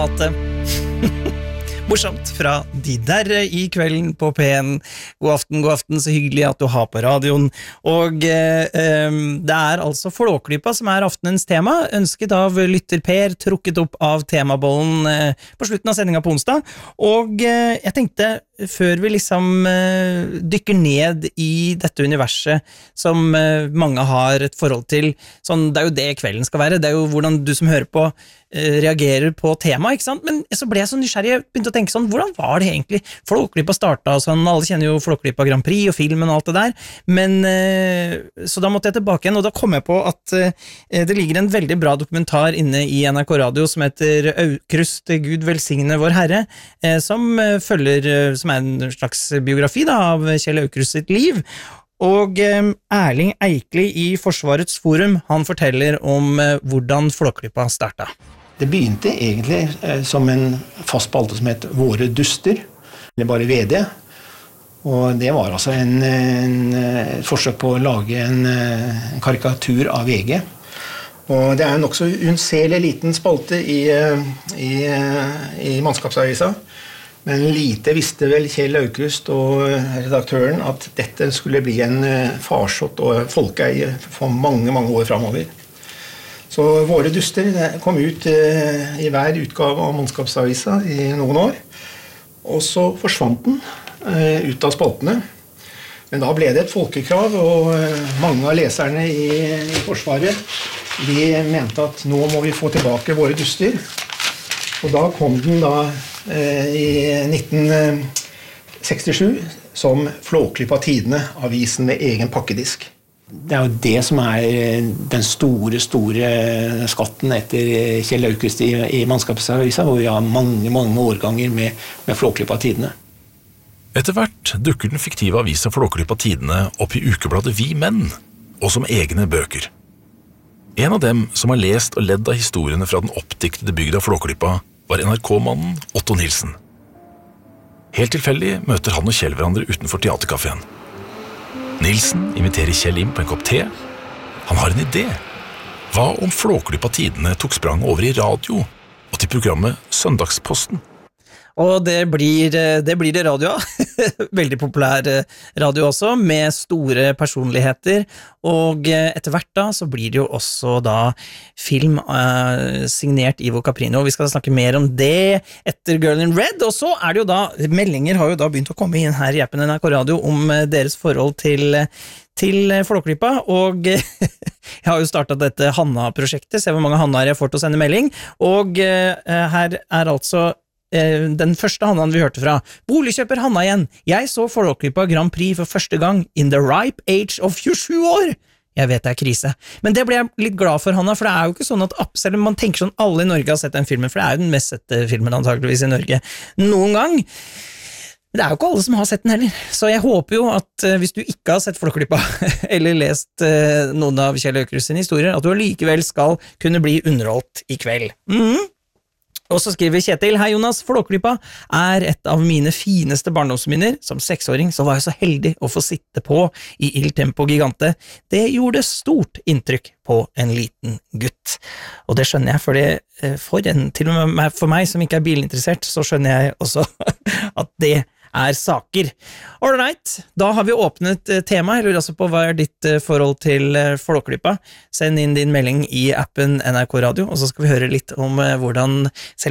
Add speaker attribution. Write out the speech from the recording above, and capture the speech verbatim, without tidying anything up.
Speaker 1: Morsomt fra de der i kvelden på P en. God aften, god aften, så hyggelig at du har på radioen. Og eh, det er altså Flåklypa som er aftenens tema, ønsket av lytter Per, trukket opp av temabollen eh, på slutten av sendingen på onsdag. Og eh, jeg tenkte, før vi liksom eh, dykker ned i dette universet som eh, mange har et forhold til, sånn, det er jo det kvelden skal være, det er jo hvordan du som hører på eh, reagerer på tema, ikke sant? Men så ble jeg så nysgjerrig, jeg begynte å tenke sånn, hvordan var det egentlig? Flåklypa startet og sånn, alle kjenner jo Flåklypa Grand Prix og filmen og alt det der, men eh, så da måtte jeg tilbake igjen, og da kom jeg på at eh, det ligger en veldig bra dokumentar inne i N R K Radio som heter Aukrust, Gud velsigne vår Herre, eh, som eh, følger, eh, som er en slags biografi da, av Kjell Aukrust sitt liv, og eh, Erling Eikli i Forsvarets Forum, han forteller om eh, hvordan Flåklypa startet.
Speaker 2: Det begynte egentlig eh, som en fast spalte som het Våre Duster, eller bare V D, og det var altså en, en, et forsøk på å lage en, en karikatur av V G. Og det er en også unnselig liten spalte i, i, i Mannskapsavisa, men lite visste vel Kjell Aukrust og redaktøren at dette skulle bli en farsott og folkeeie for mange, mange år fremover. Så Våre Duster kom ut i hver utgave av Mannskapsavisa i noen år, og så forsvant den ut av spaltene. Men da ble det et folkekrav, og mange av leserne i, i Forsvaret, de mente at nå må vi få tilbake Våre Duster. Og da kom den da eh, i nitten sekstisju som Flåklypa Tidene, avisen med egen pakkedisk. Det er jo det som er den store, store skatten etter Kjell Aukrust i, i Mannskapsavisa, hvor vi har mange, mange årganger med, med Flåklypa Tidene.
Speaker 3: Etter hvert dukker den fiktive avisa Flåklypa Tidene opp i ukebladet Vi Menn, og som egne bøker. En av dem som har lest og ledd av historiene fra den oppdiktede bygda Flåklypa var N R K-mannen Otto Nilsen. Helt tilfeldig møter han og Kjell hverandre utenfor teaterkaféen. Nilsen inviterer Kjell inn på en kopp te. Han har en idé. Hva om Flåklypa Tidene tok sprang over i radio og til programmet Søndagsposten?
Speaker 1: Og det blir det, blir det radio, veldig populær radio også, med store personligheter, og etter hvert da så blir det jo også da film eh, signert Ivo Caprino, og vi skal snakke mer om det etter Girl in Red, og så er det jo da, meldinger har jo da begynt å komme inn her i appen N R K Radio om deres forhold til til Flåklypa, og jeg har jo startet dette Hanna-prosjektet, se hvor mange Hanna jeg får til å sende melding, og eh, her er altså den første Hannaen vi hørte fra. Boligkjøper Hanna igjen. Jeg så Flåklypa Grand Prix for første gang in the ripe age of tjuesju år. Jeg vet det er krise. Men det ble jeg litt glad for, Hanna, for det er jo ikke sånn at selv om man tenker sånn alle i Norge har sett den filmen, for det er jo den mest sette filmen antageligvis i Norge noen gang. Det er jo ikke alle som har sett den heller, så jeg håper jo at uh, hvis du ikke har sett Flåklypa eller lest uh, noen av Kjell Aukrust sine historier, at du likevel skal kunne bli underholdt i kveld. Mhm. Og så skriver Kjetil, hei Jonas, Flåklypa er et av mine fineste barndomsminner. Som seksåring så var jeg så heldig å få sitte på i Il Tempo Gigante. Det gjorde stort inntrykk på en liten gutt. Og det skjønner jeg, for, det, for, en, til og med for meg som ikke er bilinteressert, så skjønner jeg også at det er saker. Alright, da har vi åpnet tema. Jeg lurer altså på hva er ditt forhold til Flåklypa. Send inn din melding i appen N R K Radio, og så skal vi høre litt om hvordan